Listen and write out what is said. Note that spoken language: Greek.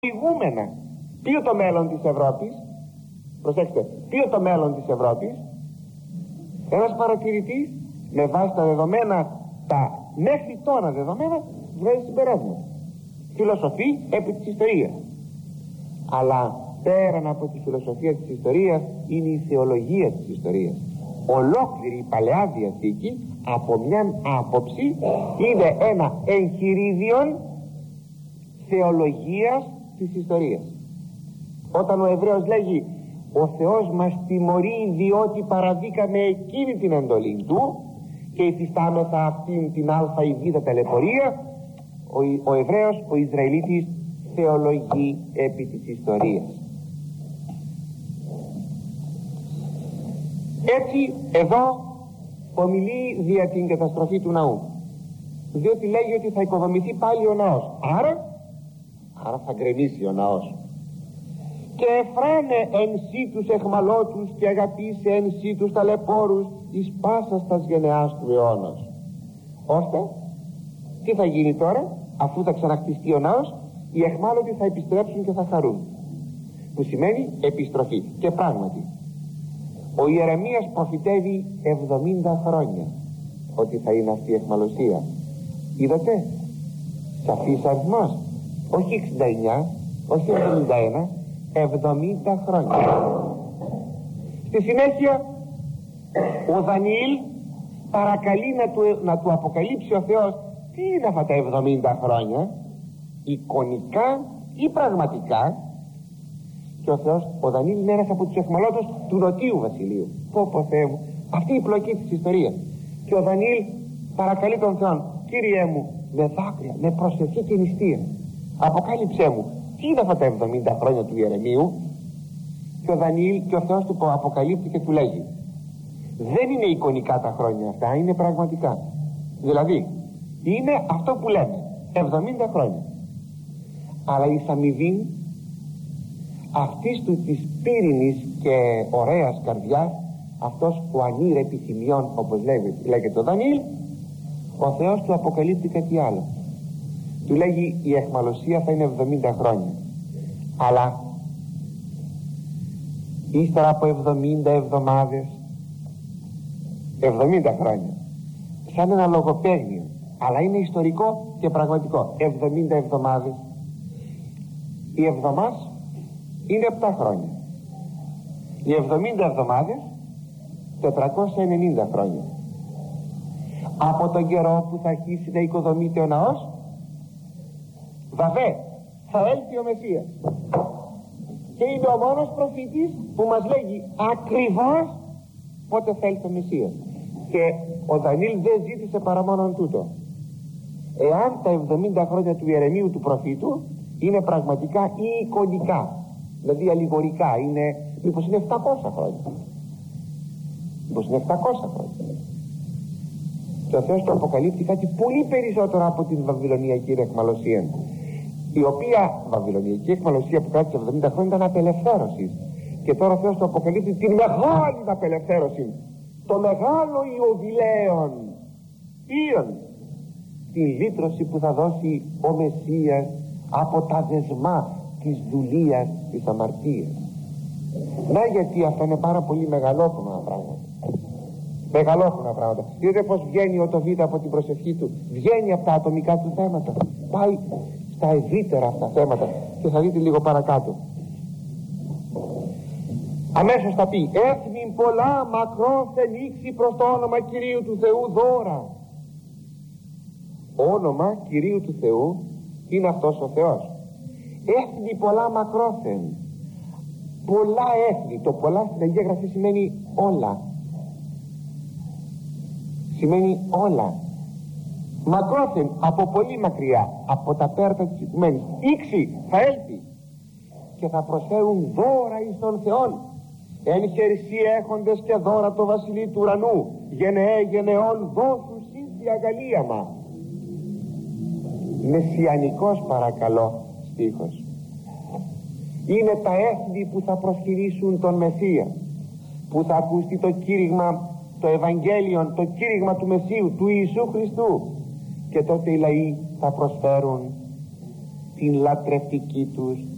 Προηγούμενα. Ποιο το μέλλον της Ευρώπης? Προσέξτε, ποιο το μέλλον της Ευρώπης? Ένας παρατηρητής με βάση τα δεδομένα, τα μέχρι τώρα δεδομένα, βγάζει συμπεράσματα. Φιλοσοφεί επί της ιστορίας. Αλλά πέραν από τη φιλοσοφία της ιστορίας είναι η θεολογία της ιστορίας. Ολόκληρη η Παλαιά Διαθήκη από μια άποψη είναι ένα εγχειρίδιο θεολογίας της ιστορίας. Όταν ο Εβραίος λέγει ο Θεός μας τιμωρεί διότι παραδίκαμε εκείνη την εντολή του και υφιστάμεθα αυτήν την α ή β ταλαιπωρία, ο Εβραίος, ο Ισραηλίτης θεολογεί επί της ιστορίας. Έτσι εδώ ομιλεί δια την καταστροφή του ναού, διότι λέγει ότι θα οικοδομηθεί πάλι ο ναός, άρα θα γκρεμίσει ο ναός. Και εφράνε εν σύ τους εχμαλώτους και αγαπήσε εν σύ τους ταλαιπώρους εις πάσας τας γενεάς του αιώνος. Ώστε τι θα γίνει τώρα? Αφού θα ξαναχτιστεί ο ναός, οι εχμάλωτοι θα επιστρέψουν και θα χαρούν, που σημαίνει επιστροφή. Και πράγματι ο Ιερεμίας προφητεύει 70 χρόνια ότι θα είναι αυτή η εχμαλωσία. Είδατε, σαφής αριθμός, όχι 69, όχι 71, 70 χρόνια. Στη συνέχεια ο Δανιήλ παρακαλεί να του αποκαλύψει ο Θεός τι είναι αυτά τα 70 χρόνια, εικονικά ή πραγματικά. Και ο Θεός, ο Δανιήλ είναι ένας από τους εχμαλώτους του Νοτίου Βασιλείου. Πω Θεέ μου, αυτή η πλοκή της ιστορίας. Και ο Δανιήλ παρακαλεί τον Θεό, Κύριέ μου, με δάκρυα, με προσευχή και νηστεία, αποκάλυψέ μου τι είναι αυτά τα 70 χρόνια του Ιερεμίου. Και ο Δανιήλ, και ο Θεός του αποκαλύπτει και του λέγει, δεν είναι εικονικά τα χρόνια αυτά, είναι πραγματικά. Δηλαδή είναι αυτό που λέμε 70 χρόνια, αλλά η αμοιβή αυτής του της πύρινης και ωραίας καρδιάς, αυτός που ανήρε επιθυμιών, όπως λέγεται ο Δανιήλ, ο Θεός του αποκαλύπτει κάτι άλλο. Του λέγει η εχμαλωσία θα είναι 70 χρόνια, αλλά ύστερα από 70 εβδομάδες, 70 χρόνια, σαν ένα λογοπαίγνιο, αλλά είναι ιστορικό και πραγματικό. 70 εβδομάδες, η εβδομάς είναι 7 χρόνια, οι 70 εβδομάδες 490 χρόνια. Από τον καιρό που θα αρχίσει να οικοδομείται ο ναός, βαβέ, θα έλθει ο Μεσσίας. Και είναι ο μόνος προφήτης που μας λέγει ακριβώς πότε θα έλθει ο Μεσσίας. Και ο Δανιήλ δεν ζήτησε παρά μόνον τούτο. Εάν τα 70 χρόνια του Ιερεμίου του προφήτου είναι πραγματικά ή εικονικά, δηλαδή αλληγορικά, είναι, μήπως είναι 700 χρόνια, μήπως είναι 700 χρόνια. Και ο Θεός του αποκαλύπτει κάτι πολύ περισσότερο από την βαβυλωνιακή εχμαλωσία, η οποία βαβυλωνιακή εχμαλωσία που κράτησε 70 χρόνια ήταν απελευθέρωση. Και τώρα ο Θεός του αποκαλύπτει την μεγάλη απελευθέρωση, το μεγάλο ιωβιλέον, ποιον? Την λύτρωση που θα δώσει ο Μεσσίας από τα δεσμά της δουλείας της αμαρτίας. Να γιατί αυτά είναι πάρα πολύ μεγαλόφωνα πράγματα. Μεγαλόφωνα πράγματα. Είδατε πως βγαίνει ο το Β από την προσευχή του, βγαίνει από τα ατομικά του θέματα, πάει στα ευρύτερα αυτά θέματα. Και θα δείτε λίγο παρακάτω, αμέσως θα πει έθνη πολλά μακρόθεν ήξη προς το όνομα Κυρίου του Θεού δώρα. Όνομα Κυρίου του Θεού είναι αυτός ο Θεός. Έθνη πολλά μακρόθεν, πολλά έθνη. Το πολλά στην Αγία Γραφή σημαίνει όλα, σημαίνει όλα. Μακρόθεν, από πολύ μακριά, από τα πέρτα της οικουμένης. Ήξη, θα έλθει και θα προσφέρουν δώρα εις τον Θεόν. Εν χερσί έχοντες και δώρα το βασιλεί του ουρανού, γενεέ γενεών δώσους εις διαγαλίαμα. Μεσιανικός παρακαλώ στίχος. Είναι τα έθνη που θα προσκυνήσουν τον Μεσσία, που θα ακουστεί το κήρυγμα, το Ευαγγέλιο, το κήρυγμα του Μεσσίου, του Ιησού Χριστού. Και τότε οι λαοί θα προσφέρουν την λατρευτική τους